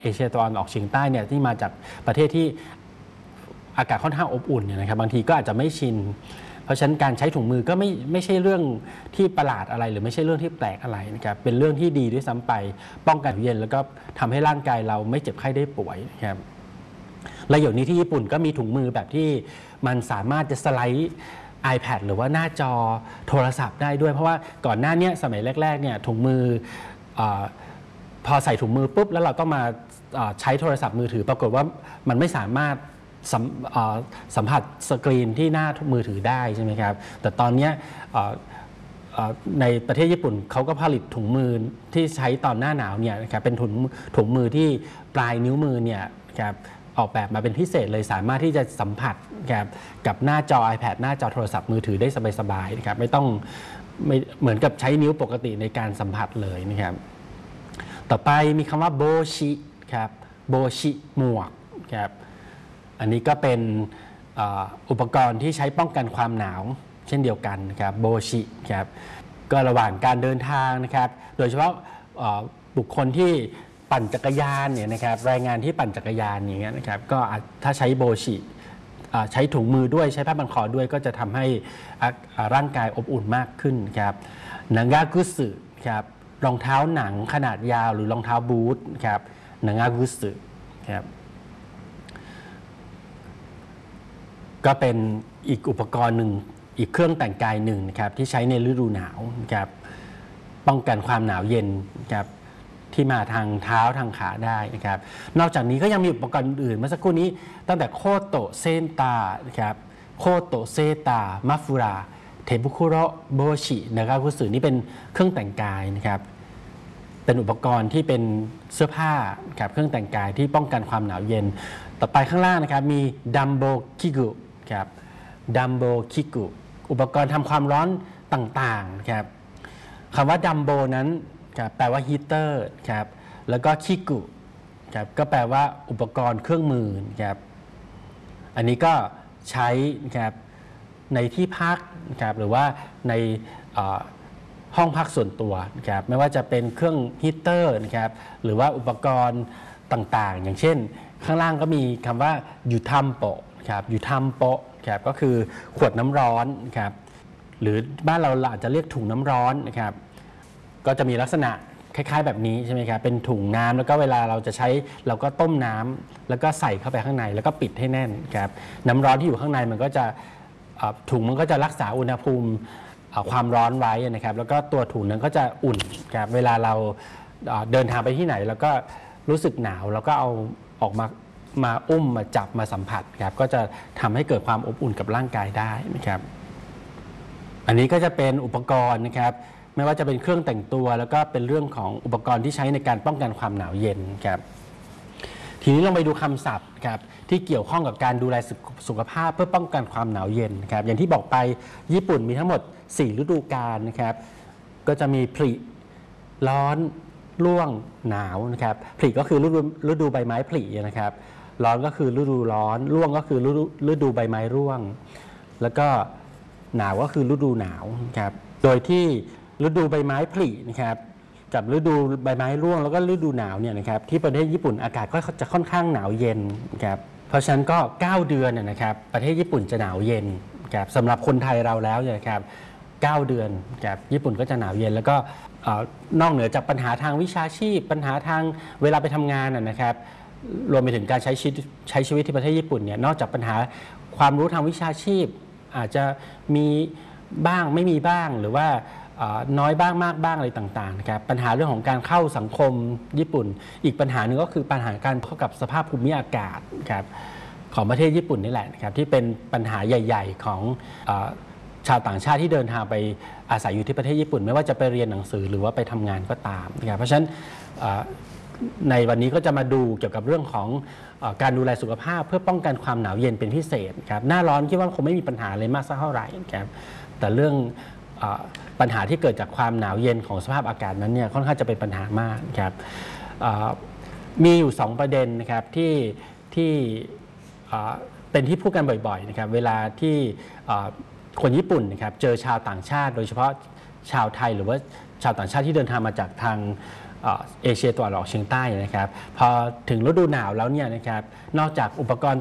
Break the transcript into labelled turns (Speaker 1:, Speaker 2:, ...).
Speaker 1: เอเชียตะวันออกเฉียงใต้เนี่ยที่มาจากประเทศที่อากาศค่อนข้างอบอุ่นเนี่ยนะครับบางทีก็อาจจะไม่ชินเพราะฉะนั้นการใช้ถุงมือก็ไม่ใช่เรื่องที่ประหลาดอะไรหรือไม่ใช่เรื่องที่แปลกอะไรนะครับเป็นเรื่องที่ดีด้วยซ้ำไปป้องกันเย็นแล้วก็ทำให้ร่างกายเราไม่เจ็บไข้ได้ป่วยนะครับและอย่างนี้ที่ญี่ปุ่นก็มีถุงมือแบบที่มันสามารถจะสไลด์ iPad หรือว่าหน้าจอโทรศัพท์ได้ด้วยเพราะว่าก่อนหน้านี้สมัยแรกๆเนี่ยถุงมือพอใส่ถุงมือปุ๊บแล้วเราต้องมาใช้โทรศัพท์มือถือปรากฏว่ามันไม่สามารถสัมผัสสกรีนที่หน้ามือถือได้ใช่ไหมครับแต่ตอนนี้ในประเทศญี่ปุ่นเขาก็ผลิตถุงมือที่ใช้ตอนหน้าหนาวเนี่ยนะครับเป็นถุงมือที่ปลายนิ้วมือเนี่ยครับออกแบบมาเป็นพิเศษเลยสามารถที่จะสัมผัสกับหน้าจอ iPad หน้าจอโทรศัพท์มือถือได้สบายๆนะครับไม่เหมือนกับใช้นิ้วปกติในการสัมผัสเลยนะครับต่อไปมีคำว่าโบชิครับโบชิหมวกครับอันนี้ก็เป็นอุปกรณ์ที่ใช้ป้องกันความหนาวเช่นเดียวกันนะครับโบชิครับก็ระหว่างการเดินทางนะครับโดยเฉพาะบุคคลที่ปั่นจักรยานเนี่ยนะครับแรงงานที่ปั่นจักรยานอย่างเงี้ยนะครับก็ถ้าใช้โบชิใช้ถุงมือด้วยใช้ผ้าพันคอด้วยก็จะทำให้ร่างกายอบอุ่นมากขึ้นครับนางากุสึครับรองเท้าหนังขนาดยาวหรือรองเท้าบูทครับนางากุสึครับก็เป็นอีกอุปกรณ์หนึ่งอีกเครื่องแต่งกายหนึ่งนะครับที่ใช้ในฤดูหนาวนะครับป้องกันความหนาวเย็นนะครับที่มาทางเท้าทางขาได้นะครับนอกจากนี้ก็ยังมีอุปกรณ์อื่นเมื่อสักครู่นี้ตั้งแต่โคโตะเซนตานะครับโคโตะเซตามัฟุราเทบุคุโรโบชินะครับผู้สื่อนี่เป็นเครื่องแต่งกายนะครับเป็นอุปกรณ์ที่เป็นเสื้อผ้าครับเครื่องแต่งกายที่ป้องกันความหนาวเย็นต่อไปข้างล่างนะครับมีดัมโบคิกุครับดัมโบคิกุอุปกรณ์ทำความร้อนต่างๆครับคำว่าดัมโบนั้นแปลว่าฮีเตอร์ครับแล้วก็คิกุครับก็แปลว่าอุปกรณ์เครื่องมือครับอันนี้ก็ใช้ครับในที่พักครับหรือว่าในห้องพักส่วนตัวครับไม่ว่าจะเป็นเครื่องฮีเตอร์นะครับหรือว่าอุปกรณ์ต่างๆอย่างเช่นข้างล่างก็มีคำว่ายูทัมโปะครับยูทัมโปะครับก็คือขวดน้ำร้อนครับหรือบ้านเราอาจจะเรียกถุงน้ำร้อนนะครับก็จะมีลักษณะคล้ายๆแบบนี้ใช่ไหมครับเป็นถุงน้ำแล้วก็เวลาเราจะใช้เราก็ต้มน้ำแล้วก็ใส่เข้าไปข้างในแล้วก็ปิดให้แน่นครับน้ำร้อนที่อยู่ข้างในมันก็จะถุงมันก็จะรักษาอุณหภูมิความร้อนไว้นะครับแล้วก็ตัวถุงนั้นก็จะอุ่นครับเวลาเราเดินทางไปที่ไหนแล้วก็รู้สึกหนาวแล้วก็เอาออกมาอุ้มมาจับมาสัมผัสครับก็จะทำให้เกิดความอบอุ่นกับร่างกายได้นะครับอันนี้ก็จะเป็นอุปกรณ์นะครับไม่ว่าจะเป็นเครื่องแต่งตัวแล้วก็เป็นเรื่องของอุปกรณ์ที่ใช้ในการป้องกันความหนาวเย็นครับทีนี้เราไปดูคำศัพท์ครับที่เกี่ยวข้องกับการดูแลสุขภาพเพื่อป้องกันความหนาวเย็นครับอย่างที่บอกไปญี่ปุ่นมีทั้งหมด4ฤดูกาลนะครับก็จะมีผลิร้อนร่วงหนาวนะครับผลิก็คือฤดูใบไม้ผลินะครับร้อนก็คือฤดูร้อนร่วงก็คือฤดูใบไม้ร่วงแล้วก็หนาวก็คือฤดูหนาวครับโดยที่ฤดูใบไม้ผลินะครับกับฤดูใบไม้ร่วงแล้วก็ฤดูหนาวเนี่ยนะครับที่ประเทศญี่ปุ่นอากาศก็จะค่อนข้างหนาวเย็นครับเพราะฉะนั้นก็9เดือนนะครับประเทศญี่ปุ่นจะหนาวเย็นครับสำหรับคนไทยเราแล้วเนี่ยครับ9เดือนครับญี่ปุ่นก็จะหนาวเย็นแล้วก็นอกเหนือจากปัญหาทางวิชาชีพปัญหาทางเวลาไปทำงานนะครับรวมไปถึงการใช้ชีวิตที่ประเทศญี่ปุ่นเนี่ยนอกจากปัญหาความรู้ทางวิชาชีพอาจจะมีบ้างไม่มีบ้างหรือว่าน้อยบ้างมากบ้างอะไรต่างๆนะครับปัญหาเรื่องของการเข้าสังคมญี่ปุ่นอีกปัญหาหนึ่งก็คือปัญหาการเข้ากับสภาพภูมิอากาศครับของประเทศญี่ปุ่นนี่แหละนะครับที่เป็นปัญหาใหญ่ๆของชาวต่างชาติที่เดินทางไปอาศัยอยู่ที่ประเทศญี่ปุ่นไม่ว่าจะไปเรียนหนังสือหรือว่าไปทำงานก็ตามนะครับเพราะฉะนั้นในวันนี้ก็จะมาดูเกี่ยวกับเรื่องของการดูแลสุขภาพเพื่อป้องกันความหนาวเย็นเป็นพิเศษครับหน้าร้อนคิดว่าคงไม่มีปัญหาอะไรมากสักเท่าไหร่ครับแต่เรื่องปัญหาที่เกิดจากความหนาวเย็นของสภาพอากาศนั้นเนี่ยค่อนข้างจะเป็นปัญหามากครับมีอยู่2ประเด็นนะครับที่เป็นที่พูดกันบ่อยๆนะครับเวลาที่คนญี่ปุ่นนะครับเจอชาวต่างชาติโดยเฉพาะชาวไทยหรือว่าชาวต่างชาติที่เดินทางมาจากทางเอเชียตะวันออกเฉียงใต้นะครับพอถึงฤดูหนาวแล้วเนี่ยนะครับนอกจากอุปกรณ์